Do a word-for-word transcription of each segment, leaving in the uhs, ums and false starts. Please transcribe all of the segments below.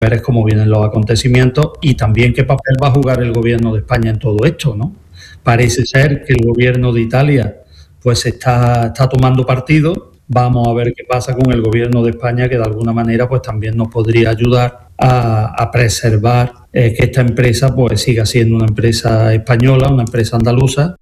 ver es cómo vienen los acontecimientos y también qué papel va a jugar el gobierno de España en todo esto, ¿no? Parece ser que el gobierno de Italia pues está, está tomando partido. Vamos a ver qué pasa con el gobierno de España, que de alguna manera pues también nos podría ayudar a, a preservar eh, que esta empresa pues siga siendo una empresa española, una empresa andaluza.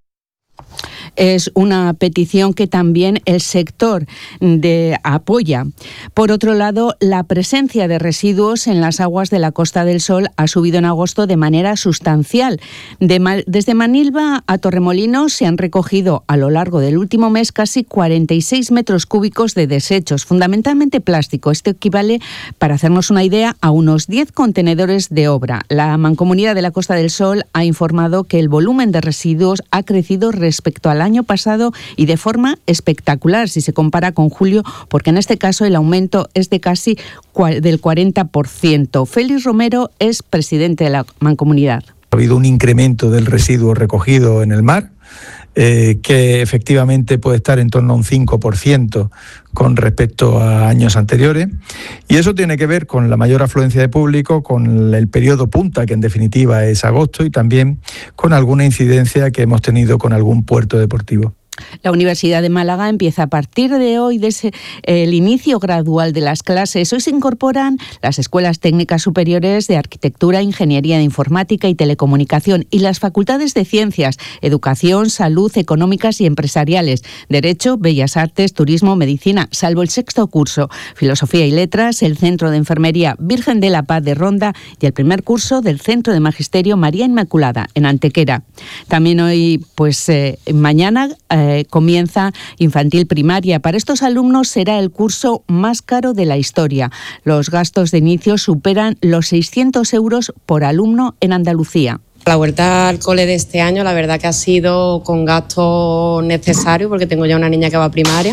Es una petición que también el sector de apoya. Por otro lado, la presencia de residuos en las aguas de la Costa del Sol ha subido en agosto de manera sustancial. De Ma- desde Manilva a Torremolinos se han recogido a lo largo del último mes casi cuarenta y seis metros cúbicos de desechos, fundamentalmente plástico. Esto equivale, para hacernos una idea, a unos diez contenedores de obra. La Mancomunidad de la Costa del Sol ha informado que el volumen de residuos ha crecido respecto al año pasado y de forma espectacular si se compara con julio, porque en este caso el aumento es de casi cua- del cuarenta por ciento. Félix Romero es presidente de la Mancomunidad. Ha habido un incremento del residuo recogido en el mar, eh, que efectivamente puede estar en torno a un cinco por ciento con respecto a años anteriores, y eso tiene que ver con la mayor afluencia de público, con el periodo punta, que en definitiva es agosto, y también con alguna incidencia que hemos tenido con algún puerto deportivo. La Universidad de Málaga empieza a partir de hoy desde el inicio gradual de las clases. Hoy se incorporan las escuelas técnicas superiores de arquitectura, ingeniería de informática y telecomunicación y las facultades de ciencias, educación, salud, económicas y empresariales, derecho, bellas artes, turismo, medicina, salvo el sexto curso, filosofía y letras, el centro de enfermería Virgen de la Paz de Ronda y el primer curso del centro de magisterio María Inmaculada en Antequera. También hoy, pues eh, mañana eh, comienza infantil primaria. Para estos alumnos será el curso más caro de la historia. Los gastos de inicio superan los seiscientos euros por alumno en Andalucía. La vuelta al cole de este año, la verdad que ha sido con gastos necesarios, porque tengo ya una niña que va a primaria.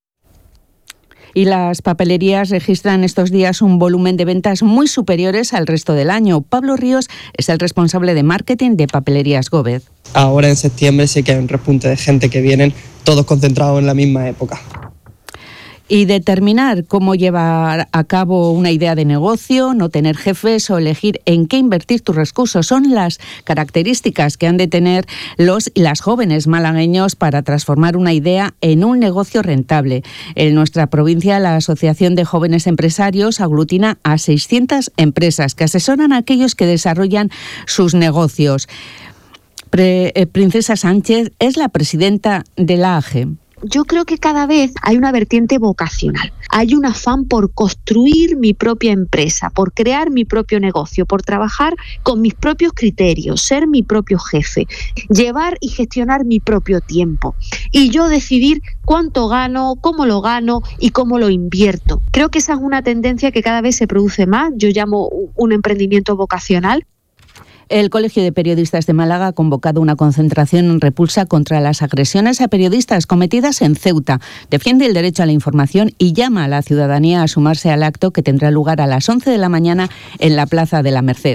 Y las papelerías registran estos días un volumen de ventas muy superiores al resto del año. Pablo Ríos es el responsable de marketing de Papelerías Gómez. Ahora en septiembre sí que hay un repunte de gente que vienen todos concentrados en la misma época. Y determinar cómo llevar a cabo una idea de negocio, no tener jefes o elegir en qué invertir tus recursos son las características que han de tener los y las jóvenes malagueños para transformar una idea en un negocio rentable. En nuestra provincia, la Asociación de Jóvenes Empresarios aglutina a seiscientas empresas que asesoran a aquellos que desarrollan sus negocios. Pre- eh, Princesa Sánchez es la presidenta de la A G E. Yo creo que cada vez hay una vertiente vocacional, hay un afán por construir mi propia empresa, por crear mi propio negocio, por trabajar con mis propios criterios, ser mi propio jefe, llevar y gestionar mi propio tiempo y yo decidir cuánto gano, cómo lo gano y cómo lo invierto. Creo que esa es una tendencia que cada vez se produce más, yo llamo un emprendimiento vocacional. El Colegio de Periodistas de Málaga ha convocado una concentración en repulsa contra las agresiones a periodistas cometidas en Ceuta. Defiende el derecho a la información y llama a la ciudadanía a sumarse al acto que tendrá lugar a las once de la mañana en la Plaza de la Merced.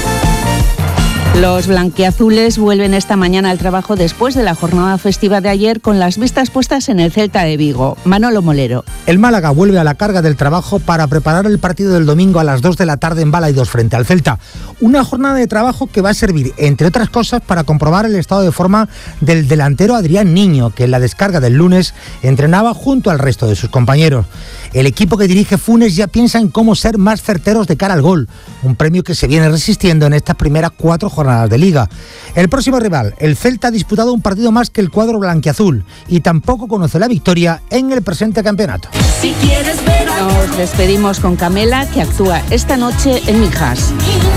Los blanquiazules vuelven esta mañana al trabajo después de la jornada festiva de ayer con las vistas puestas en el Celta de Vigo. Manolo Molero. El Málaga vuelve a la carga del trabajo para preparar el partido del domingo a las dos de la tarde en Balaidos frente al Celta. Una jornada de trabajo que va a servir, entre otras cosas, para comprobar el estado de forma del delantero Adrián Niño, que en la descarga del lunes entrenaba junto al resto de sus compañeros. El equipo que dirige Funes ya piensa en cómo ser más certeros de cara al gol, un premio que se viene resistiendo en estas primeras cuatro jornadas de Liga. El próximo rival, el Celta, ha disputado un partido más que el cuadro blanquiazul y tampoco conoce la victoria en el presente campeonato. Si quieres ver a... Nos despedimos con Camela, que actúa esta noche en Mijas.